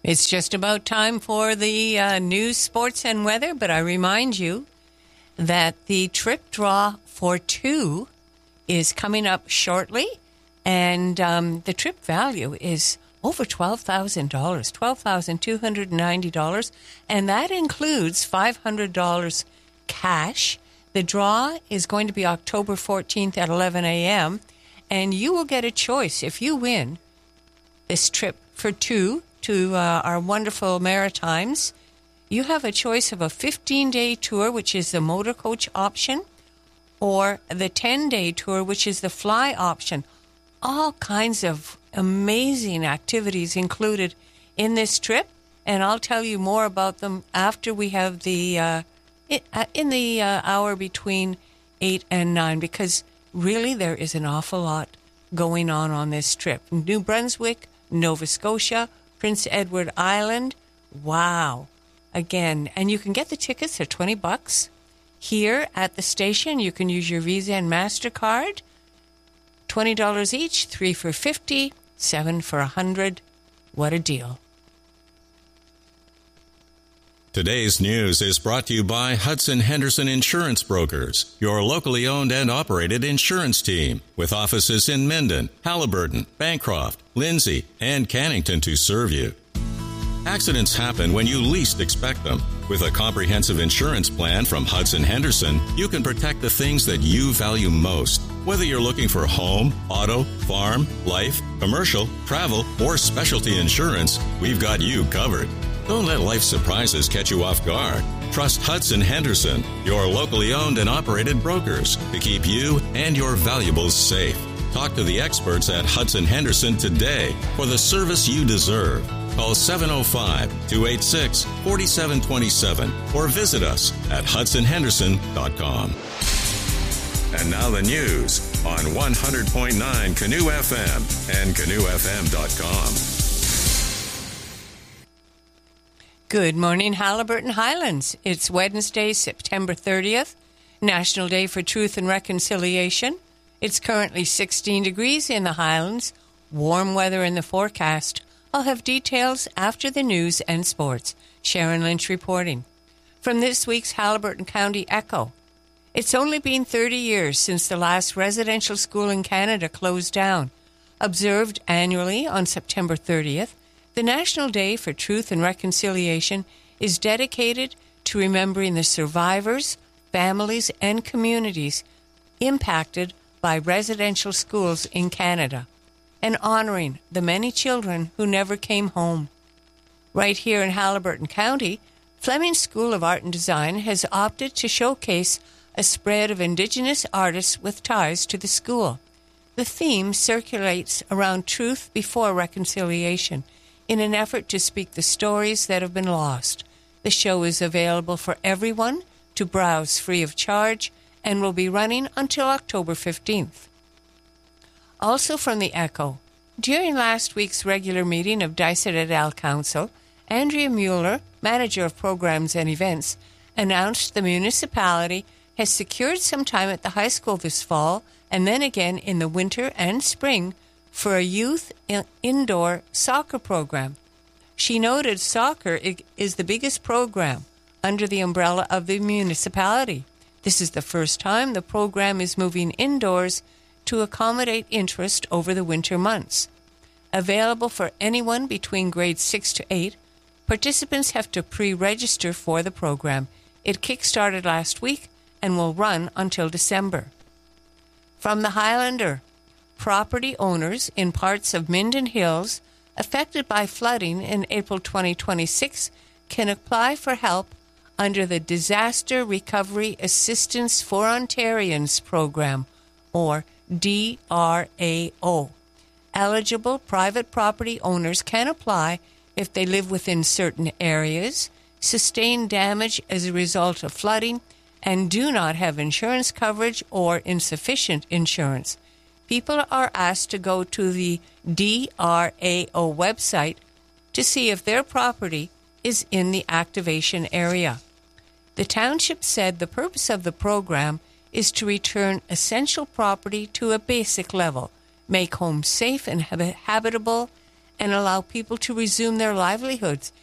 It's just about time for the news, sports, and weather, but I remind you that the trip draw for two is coming up shortly, and the trip value is over $12,000, $12,290, and that includes $500 cash. The draw is going to be October 14th at 11 a.m., and you will get a choice if you win this trip for two to our wonderful Maritimes. You have a choice of a 15-day tour, which is the motor coach option, or the 10-day tour, which is the fly option. All kinds of amazing activities included in this trip, and I'll tell you more about them after we have the in the hour between 8 and 9, because really there is an awful lot going on this trip. New Brunswick, Nova Scotia, Prince Edward Island. Wow. Again, and you can get the tickets at $20 here at the station. You can use your Visa and MasterCard. $20 each, 3 for $50, 7 for $100. What a deal. Today's news is brought to you by Hudson Henderson Insurance Brokers, your locally owned and operated insurance team, with offices in Minden, Haliburton, Bancroft, Lindsay, and Cannington to serve you. Accidents happen when you least expect them. With a comprehensive insurance plan from Hudson Henderson, you can protect the things that you value most. Whether you're looking for home, auto, farm, life, commercial, travel, or specialty insurance, we've got you covered. Don't let life's surprises catch you off guard. Trust Hudson Henderson, your locally owned and operated brokers, to keep you and your valuables safe. Talk to the experts at Hudson Henderson today for the service you deserve. Call 705-286-4727 or visit us at hudsonhenderson.com. And now the news on 100.9 Canoe FM and canoefm.com. Good morning, Haliburton Highlands. It's Wednesday, September 30th, National Day for Truth and Reconciliation. It's currently 16 degrees in the Highlands. Warm weather in the forecast. I'll have details after the news and sports. Sharon Lynch reporting. From this week's Haliburton County Echo. It's only been 30 years since the last residential school in Canada closed down. Observed annually on September 30th, the National Day for Truth and Reconciliation is dedicated to remembering the survivors, families, and communities impacted by residential schools in Canada, and honoring the many children who never came home. Right here in Haliburton County, Fleming School of Art and Design has opted to showcase a spread of Indigenous artists with ties to the school. The theme circulates around truth before reconciliation, in an effort to speak the stories that have been lost. The show is available for everyone to browse free of charge and will be running until October 15th. Also from the Echo, during last week's regular meeting of Dysart et al. Council, Andrea Mueller, Manager of Programs and Events, announced the municipality has secured some time at the high school this fall and then again in the winter and spring for a youth indoor soccer program. She noted soccer is the biggest program under the umbrella of the municipality. This is the first time the program is moving indoors to accommodate interest over the winter months. Available for anyone between grades 6 to 8, participants have to pre-register for the program. It kick-started last week and will run until December. From the Highlander, property owners in parts of Minden Hills affected by flooding in April 2026 can apply for help under the Disaster Recovery Assistance for Ontarians program, or DRAO. Eligible private property owners can apply if they live within certain areas, sustain damage as a result of flooding, and do not have insurance coverage or insufficient insurance. People are asked to go to the DRAO website to see if their property is in the activation area. The township said the purpose of the program is to return essential property to a basic level, make homes safe and habitable, and allow people to resume their livelihoods.